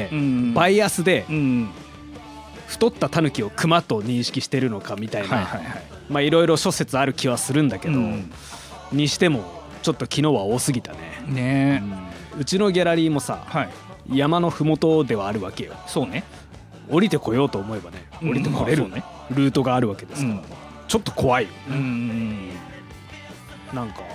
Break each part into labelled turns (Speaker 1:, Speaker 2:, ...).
Speaker 1: で、バイアスで太ったタヌキをクマと認識してるのかみたいな、まあいろいろ諸説ある気はするんだけど、にしてもちょっと昨日は多すぎたね。うちのギャラリーもさ、山のふもとではあるわけよ。
Speaker 2: そうね。
Speaker 1: 降りてこようと思えばね、降りてこれるね、ルートがあるわけですから、ちょっと怖いよね。なんか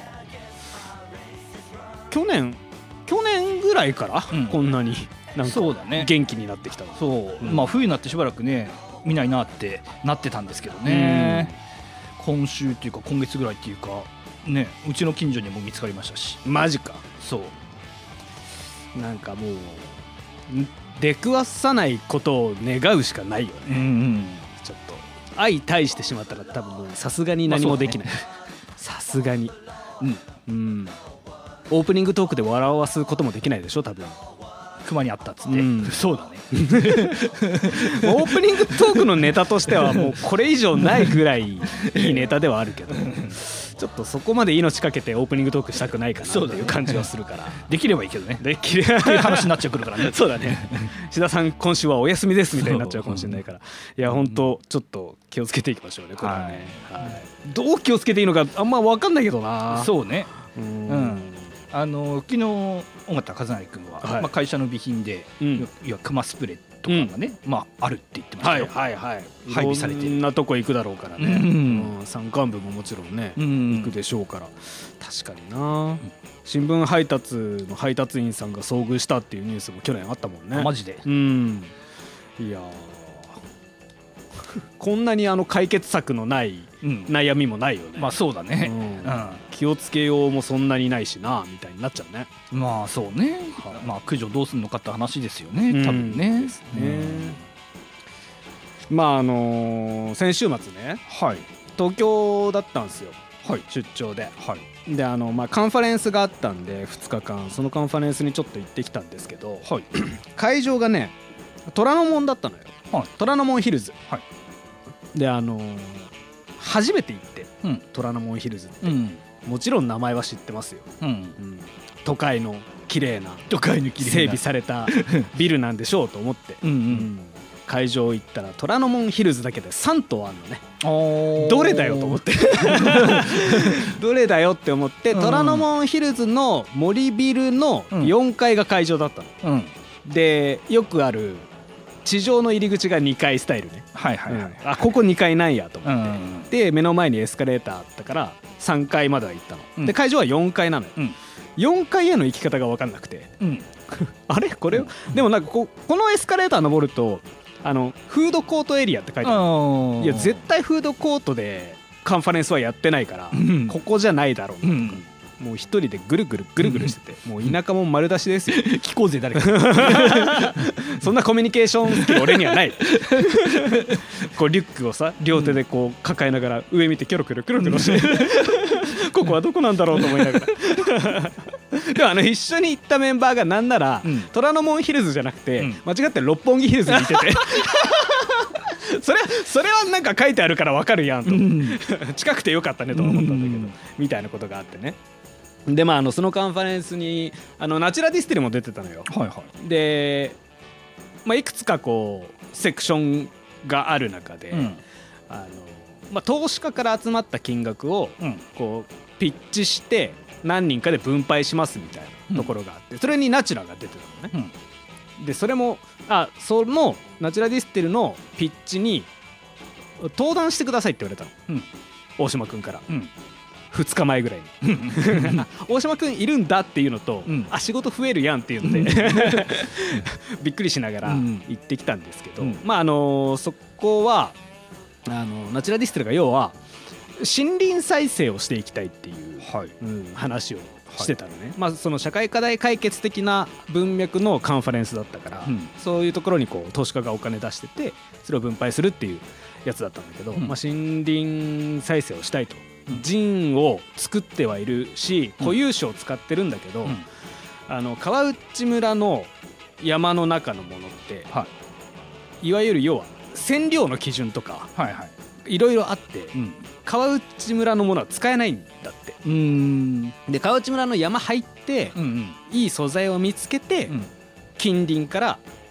Speaker 1: 去年ぐらいからこんなになんか元気になってきた。
Speaker 2: そう、まあ冬になってしばらくね見ないなってなってたんですけどね、今週っていうか今月ぐらいっていうかね、うちの近所にも見つかりましたし。
Speaker 1: マジか。
Speaker 2: そう
Speaker 1: なんかもう出くわさないことを願うしかないよね。ちょっと相対してしまったら多分もうさすがに何もできない。さすがにオープニングトークで笑わすこともできないでしょ多分。
Speaker 2: 熊に会ったっつって、そうだね。
Speaker 1: オープニングトークのネタとしてはもうこれ以上ないぐらいいいネタではあるけど、ちょっとそこまで命かけてオープニングトークしたくないかなっていう感じはするから、
Speaker 2: できればいいけどね。
Speaker 1: できれば
Speaker 2: っていう話になっちゃうくるからね。
Speaker 1: そうだね。志田さん今週はお休みですみたいになっちゃうかもしれないから、いや本当ちょっと気をつけていきましょうねこれはね。どう気をつけていいのかあんま分かんないけどな。
Speaker 2: そうね。昨日尾形和成君は、まあ、会社の備品で、いやクマスプレーとかがね、まああるって言ってましたよ。配備されてる。
Speaker 1: いろんなとこ行くだろうからね。山間部ももちろんね行くでしょうから。確かにな。新聞配達の配達員さんが遭遇したっていうニュースも去年あったもんね。
Speaker 2: マジで。
Speaker 1: いやこんなに解決策のない悩みもないよね。
Speaker 2: まあそうだね。
Speaker 1: 気をつけようもそんなにないしなみたいになっちゃうね。
Speaker 2: まあそうね。まあ駆除どうするのかって話ですよね多分ね。
Speaker 1: まあ先週末ね、東京だったんですよ、出張で。でまあカンファレンスがあったんで2日間そのカンファレンスにちょっと行ってきたんですけど、会場がね虎ノ門だったのよ。虎ノ門ヒルズ。で初めて行って虎ノ門ヒルズって、もちろん名前は知ってますよ。都会の綺麗な整備されたビルなんでしょうと思って会場行ったら虎ノ門ヒルズだけで3棟あるのね。どれだよと思ってどれだよって思って虎ノ門ヒルズの森ビルの4階が会場だったの。でよくある地上の入り口が2階スタイルね。あここ2階なんやと思って、で目の前にエスカレーターあったから3階までは行ったの。で会場は4階なのよ。4階への行き方が分かんなくて、あれこれでもなんかこのエスカレーター登るとフードコートエリアって書いてある。いや絶対フードコートでカンファレンスはやってないからここじゃないだろうなとか、もう一人でぐるぐるしてて、もう田舎も丸出しですよ。
Speaker 2: 聞こうぜ誰か。
Speaker 1: そんなコミュニケーションスキル俺にはない。こうリュックをさ両手でこう抱えながら上見てキョロキョロしてここはどこなんだろうと思いながら。でも一緒に行ったメンバーがなんなら虎ノ門ヒルズじゃなくて間違って六本木ヒルズにいててそれはなんか書いてあるから分かるやんと、近くてよかったねと思ったんだけどみたいなことがあってね。でまあそのカンファレンスにナチュラディスティルも出てたのよ。でまあいくつかこうセクションがある中でまあ投資家から集まった金額をこうピッチして何人かで分配しますみたいなところがあって、それにナチュラが出てたのね。でそれもそのナチュラディスティルのピッチに登壇してくださいって言われたの、大島くんから、2日前ぐらいに大島くんいるんだっていうのと、仕事増えるやんっていうのでびっくりしながら行ってきたんですけど、まあそこはナチュラディスティルが要は森林再生をしていきたいっていう、話をしてたのね。まあその社会課題解決的な文脈のカンファレンスだったから、そういうところにこう投資家がお金出しててそれを分配するっていうやつだったんだけど、まあ森林再生をしたいと、陣を作ってはいるし固有種を使ってるんだけど、川内村の山の中のものって、いわゆる要は染料の基準とかいろいろあって、川内村のものは使えないんだって。で川内村の山入って、いい素材を見つけて、近隣から